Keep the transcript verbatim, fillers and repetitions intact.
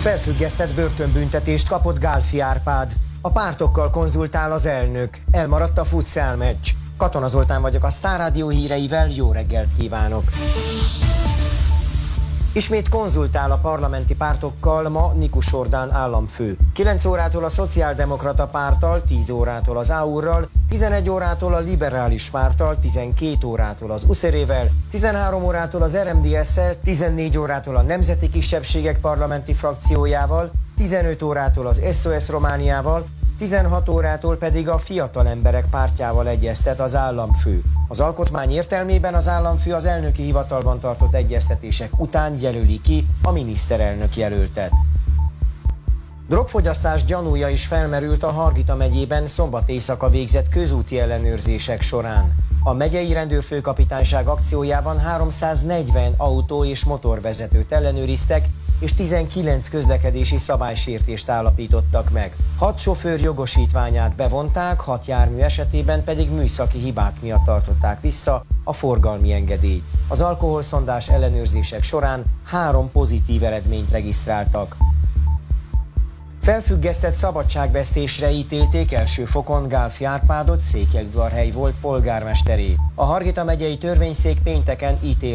Felfüggesztett börtönbüntetést kapott Gálffy Árpád. A pártokkal konzultál az elnök. Elmaradt a futsal meccs. Katona Zoltán vagyok a Sztár Rádió híreivel, jó reggelt kívánok! Ismét konzultál a parlamenti pártokkal ma Nikus Ordán államfő. kilenc órától a Szociáldemokrata Párttal, tíz órától az á u er-ral, tizenegy órától a Liberális Párttal, tizenkét órától az u es er-ével, tizenhárom órától az er em dé es-szel, tizennégy órától a Nemzeti Kisebbségek parlamenti frakciójával, tizenöt órától az es o es Romániával, tizenhat órától pedig a Fiatal Emberek Pártjával egyeztet az államfő. Az alkotmány értelmében az államfő az elnöki hivatalban tartott egyeztetések után jelöli ki a miniszterelnök jelöltet. Drogfogyasztás gyanúja is felmerült a Hargita megyében szombat éjszaka végzett közúti ellenőrzések során. A megyei rendőrfőkapitányság akciójában háromszáznegyven autó és motorvezetőt ellenőriztek, és tizenkilenc közlekedési szabálysértést állapítottak meg. hat sofőr jogosítványát bevonták, hat jármű esetében pedig műszaki hibák miatt tartották vissza a forgalmi engedélyt. Az alkoholszondás ellenőrzések során három pozitív eredményt regisztráltak. Felfüggesztett szabadságvesztésre ítélték első fokon Gálffy Árpádot, Székelyudvarhely volt polgármesterét. A Hargita megyei törvényszék pénteken ítélt